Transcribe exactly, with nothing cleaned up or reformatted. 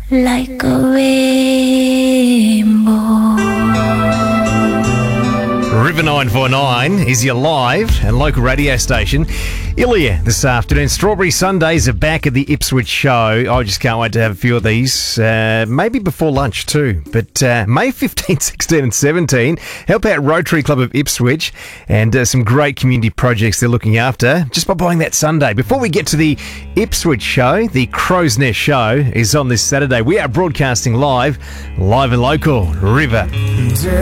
like a rainbow. River nine four nine is your live and local radio station. Ilya this afternoon. Strawberry Sundays are back at the Ipswich show. I just can't wait to have a few of these, uh, maybe before lunch too. But uh, May fifteenth, sixteen and seventeen, help out Rotary Club of Ipswich and uh, some great community projects they're looking after just by buying that Sunday. Before we get to the Ipswich show, the Crow's Nest show is on this Saturday. We are broadcasting live, live and local, River.